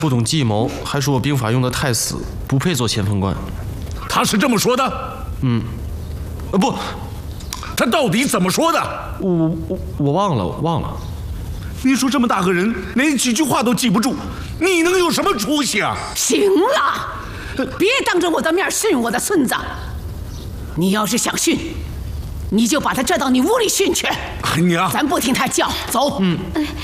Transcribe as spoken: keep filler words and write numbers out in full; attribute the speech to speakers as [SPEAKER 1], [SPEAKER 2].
[SPEAKER 1] 不懂计谋，还说我兵法用的太死，不配做前锋官。
[SPEAKER 2] 他是这么说的？
[SPEAKER 1] 嗯，呃不，
[SPEAKER 2] 他到底怎么说的？
[SPEAKER 1] 我我我忘了，我忘了。
[SPEAKER 2] 你说这么大个人，连几句话都记不住，你能有什么出息啊？
[SPEAKER 3] 行了，别当着我的面训我的孙子。你要是想训，你就把他拽到你屋里训去。
[SPEAKER 2] 娘，
[SPEAKER 3] 咱不听他叫，走。嗯。